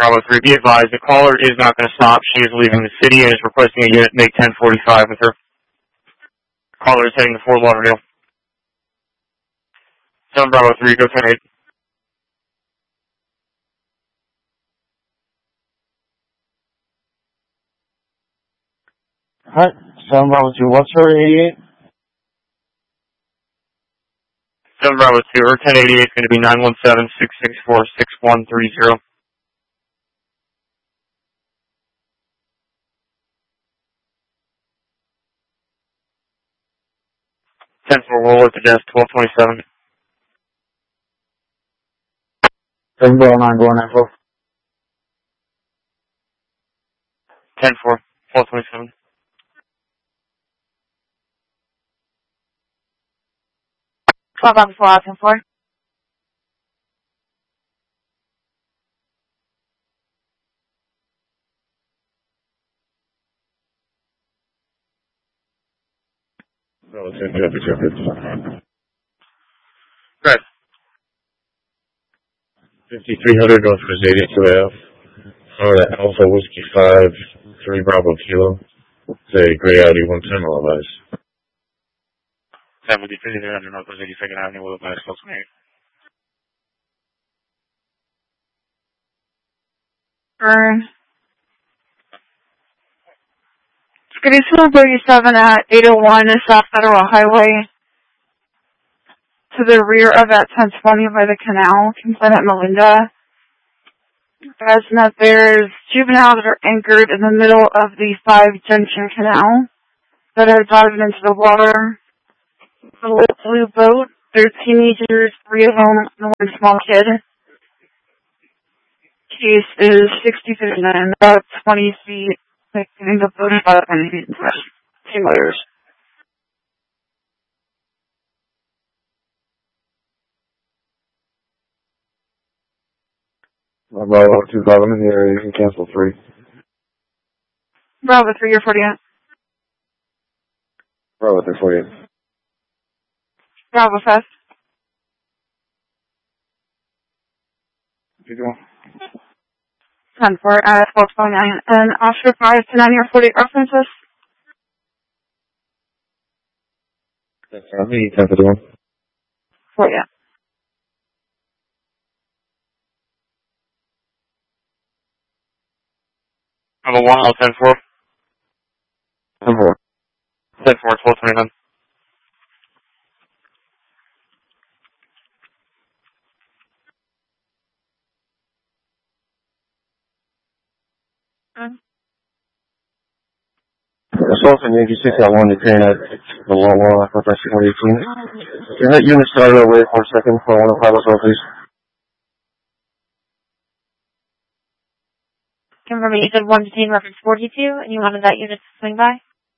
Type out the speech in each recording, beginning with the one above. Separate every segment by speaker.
Speaker 1: Bravo 3, be advised, the caller is not going to stop. She is leaving the city and is requesting a unit make 1045 with her. Caller is heading to Fort Lauderdale. 7 Bravo 3, go 10-8.
Speaker 2: Alright, 7 Bravo 2, what's her 88?
Speaker 1: 7 Bravo 2, her 1088 is going to be 917-664-6130. 10-4, roll at the desk, 1227.
Speaker 2: 7 Bravo 9, going info.
Speaker 1: 10-4, 1227.
Speaker 3: Bravo 4, option 4.
Speaker 4: Bravo 10, Jeffrey.
Speaker 1: Right.
Speaker 4: 5300 Northwest 82 Ave. Alpha Whiskey 5, 3 Bravo Kilo. It's a gray Audi 110 all eyes.
Speaker 1: 5300 Northwest 82nd Avenue, Willow Pass, 1228.
Speaker 3: Scudetto 37 at 801 South Federal Highway. To the rear of that 1020 by the canal, complainant Melinda. Advising that there's juveniles that are anchored in the middle of the 5 Junction Canal that are diving into the water. The little blue boat, they're teenagers, 3 of them, and 1 small kid. Case is 6059, about 20 feet. I think the boat is about 20 feet. 2 motors.
Speaker 2: Bravo 2, I'm in the area, you can cancel 3.
Speaker 3: Bravo 3, you're 48.
Speaker 2: Bravo 3, 48.
Speaker 3: Bravo 5.
Speaker 2: Keep going.
Speaker 3: 10-4 at 1229. And Oscar 5 to 9 your 48 references.
Speaker 2: That's me, 10-51.
Speaker 3: 48.
Speaker 1: Bravo 1, I'll 10-4.
Speaker 2: 10-4.
Speaker 1: 10-4, 1229.
Speaker 2: Assault on Yankee 6 at 1 to 10 at the long wall after 18. Can that unit start away for a second for 105 as well, please?
Speaker 3: Confirm you said 1 to 10 reference 42, and you wanted that unit to swing by?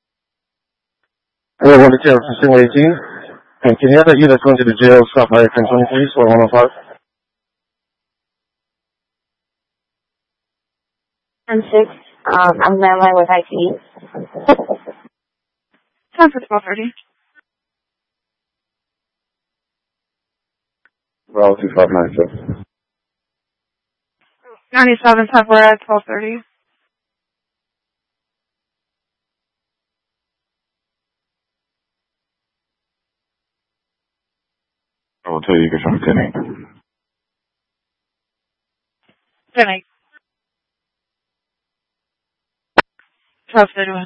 Speaker 2: Yeah, 1 to 10 reference 18. And can you have that unit going to the jail stop by 1020, please, or 105?
Speaker 3: And 6. I'm on my with IT. Time for 1230.
Speaker 2: Bravo 2596.
Speaker 3: 97, time for at 1230.
Speaker 4: I will tell you because I'm 10-8.
Speaker 3: Good night. 1231.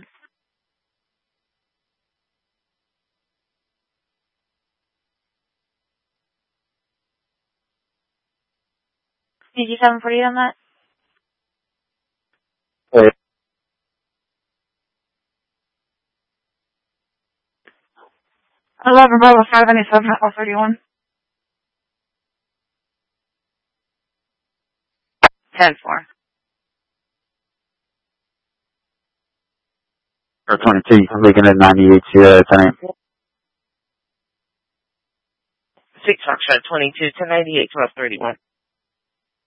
Speaker 3: Did you 740 on that?
Speaker 2: Hey.
Speaker 3: 11 Bravo 597 at 1231. 10-4.
Speaker 2: Or 22, I'm making it 98 to 10.
Speaker 5: 6 Foxtrot 22 to 98, 1231.